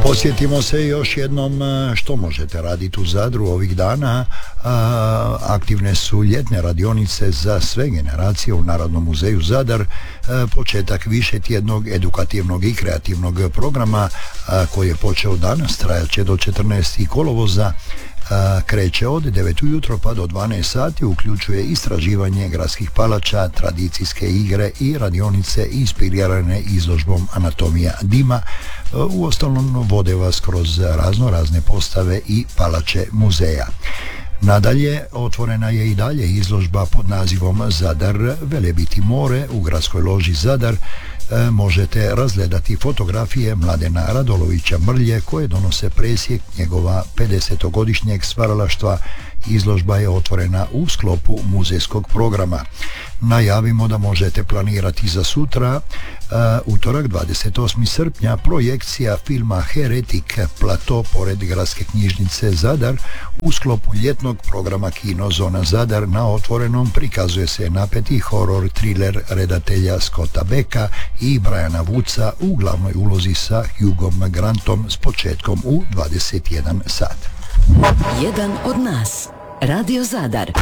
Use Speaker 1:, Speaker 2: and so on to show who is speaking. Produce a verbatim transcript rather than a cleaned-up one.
Speaker 1: Posjetimo se još jednom što možete raditi u Zadru ovih dana. Aktivne su ljetne radionice za sve generacije u Narodnom muzeju Zadar. Početak višetjednog edukativnog i kreativnog programa koji je počeo danas, trajaće do četrnaestog kolovoza. Kreće od devet ujutro pa do dvanaest sati, uključuje istraživanje gradskih palača, tradicijske igre i radionice inspirirane izložbom Anatomija dima. U ostalom vode vas kroz razno razne postave i palače muzeja. Nadalje, otvorena je i dalje izložba pod nazivom Zadar Velebiti more u gradskoj loži Zadar. E, možete razgledati fotografije Mladena Radolovića Mrlje koje donose presjek njegova pedesetogodišnjeg stvaralaštva. Izložba je otvorena u sklopu muzejskog programa. Najavimo da možete planirati za sutra, uh, utorak dvadeset osmog srpnja, projekcija filma Heretik Plato pored gradske knjižnice Zadar. U sklopu ljetnog programa Kino Zona Zadar na otvorenom prikazuje se napeti horor thriller redatelja Scotta Becka i Briana Woodsa u glavnoj ulozi sa Hugom Grantom s početkom u dvadeset jedan sat.
Speaker 2: Jedan od nas. Radio Zadar.